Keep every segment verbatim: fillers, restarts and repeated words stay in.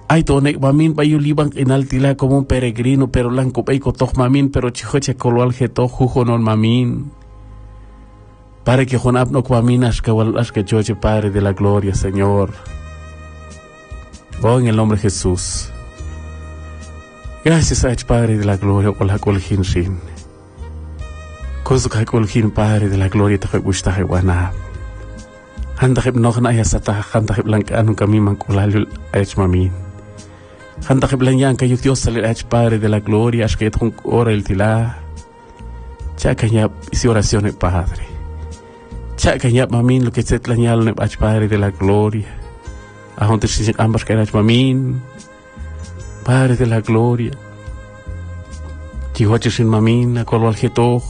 Ay tonek mamin bayu libang inaltila como un peregrino, pero lanco peiko toch mamin, pero chihoche coloal geto jujo non mamin. Para que jonap no mamin ashka wal ashka choche Padre de la gloria, Señor. Oh, en el nombre de Jesús. Gracias a Padre de la gloria, por la colgin sin. Kozu ka colgin Padre de la gloria, te gusta que guana. Handa que no gana ya sata, handa que blanca anu kami mankulal ech mamin. Handa que blanca que Dios sale ech Padre de la gloria, ashka et un ora el tila. Chacanya isi oraciones Padre. Chacanya mamin lo que se tlañal ne ech Padre de la gloria. Ahonte sin ambas que ech mamin. Padre de la gloria. Chihuache sin mamin, a color geto.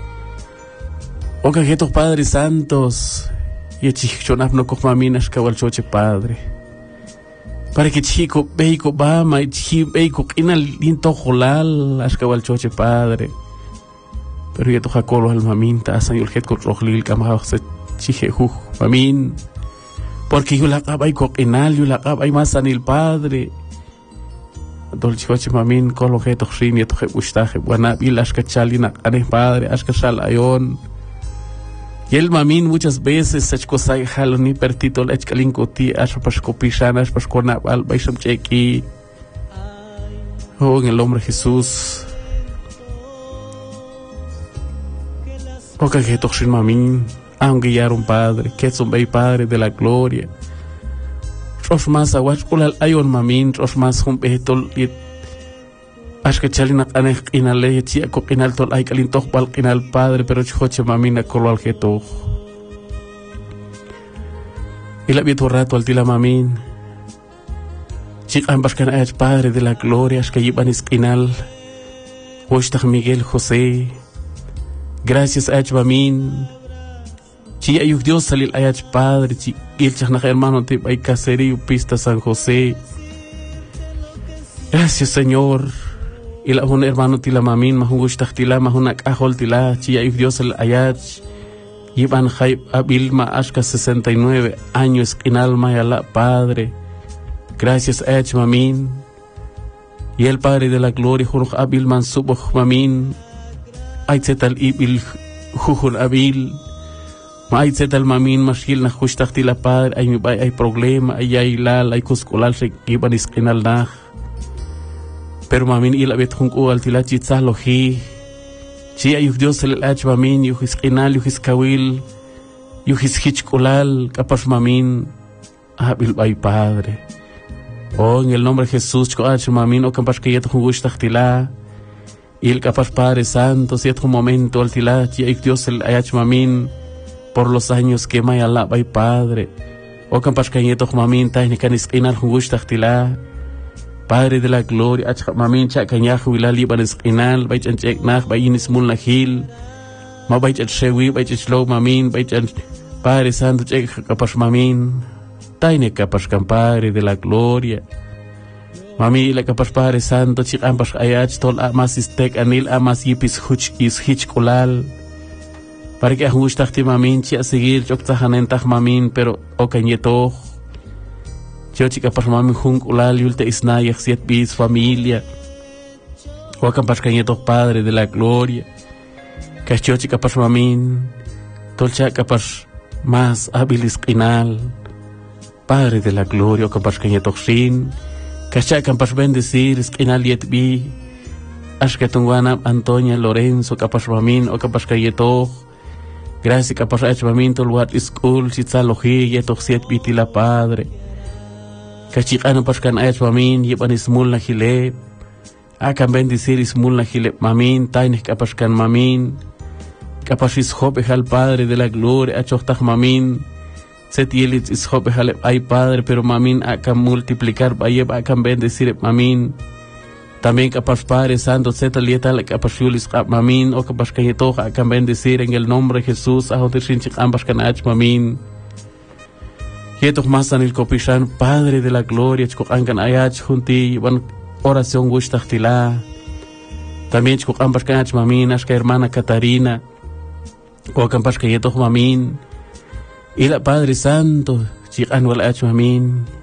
Oka geto Padres Santos. Y chichonap no cochmaminas kawalchoche Padre. Para que chico beiko bama y chi beiko inal linto jolal as kawalchoche Padre. Pero ya toja colo al mamin ta asan het ko rohlil kama se chiche hu mamin. Porque yo la acaba y coquinal yo la acaba y más anil Padre. Dol chicoche mamin colo geto rin y toje gustaje buena bil as kachalina ane Padre as kachal ayon. Y el mamin muchas veces se cosai haloni pertito la echkalinkoti as pascopisana as pascona al baisam cheki. Oh, en el nombre de Jesús. O que que toxin mamin, aunque ya un Padre, que es un bey Padre de la gloria. Tros más aguas ulal ayon mamin, tros más un betol y as que chalina ane ina le chia ko inal tol ay kalin tok bal inal Padre pero choche mamina kolwal geto. Ila bito rato al tila mamin. Chik ambas kan ay Padre de la gloria as que yiban iskinal. Hoshtak Miguel José. Gracias ay mamin. Chi ayuk Dios salil ay Padre chi ilchak na hermano tip ay caserío pista San José. Gracias Señor. Y la un hermano tila mamin mahungustak tila mahunak ahol tila chi ayuk Dios el ayach Iban Jaib Abilma Ashka sesenta y nueve años en alma y ala Padre. Gracias a Ech mamin. Y el Padre de la gloria Juruk Abilman Subuj mamin. Aitzetal Ibil Jujun Abil. Ma aitzetal mamin Mashil na Justak tila Padre. Ay mi hay problema ay ay lal ay kuskulal se iban iskinal nah. Pero mamin ila bet hung ual tila chitsa lohi. Chi ayuh Dios el ach mamin yuh iskinal yuh iskawil yuh iskichkulal kapas mamin abil bay Padre. Oh, en el nombre de Jesús chko ach mamin o kapas que yet hung gustak tila. Y el kapas Padre Santo si un momento al tila chi ayuh Dios el ach mamin por los años que may ala bay Padre. O kapas que yet hung mamin tay ni kan iskinal hung gustak tila. Padre de la gloria, ach mamin cha kanyahu wilali ban iskinal, bay chan chek nach, bay inis mul nahil, ma bay chan shewi, bay chan shlow mamin, bay chan Padre Santo chek kapas mamin, taine kapas kan Padre de la gloria. Mami la kapas Padre Santo chik ampas ayach tol amas istek anil amas yipis huch is hich kulal. Para que ajustakti mamin chi a seguir chok tahanentah mamin, pero o kanyetoh. Yo chica pas mami jung ulal yulte isnayah siet bis familia. Wakan pas kañeto Padre de la gloria. Cacho chica pas mamin. Tolcha capas más hábil iskinal. Padre de la gloria, wakan pas kañeto sin. Cacha kan pas bendecir iskinal yet bi. Ashka tungwana Antonia Lorenzo capas mamin o capas kañeto. Gracias capas ach mamin tolwat school chitzalohi yeto siet bitila Padre. Kachikano paskan ayat mamin yipan ismul na hilep. Akan bendecir ismul na hilep mamin. Tainih kapaskan mamin. Kapas ishope al Padre de la gloria. Achoktah mamin. Setielit ishope al ay Padre. Pero mamin akan multiplicar bayeb akan bendecir mamin. También kapas Padre Santo setalieta kapas yulis kap mamin. O kapas kanyetoh akan bendecir en el nombre de Jesús. Ahotir sinchik ambaskan ayat mamin. Yetok masan el copishan Padre de la gloria chkok angan ayach junti van oración gustak tila. También chkok ambas kanach mamin ashka hermana Catarina o kampas yetok mamin. Y la Padre Santo chik anwal ach mamin.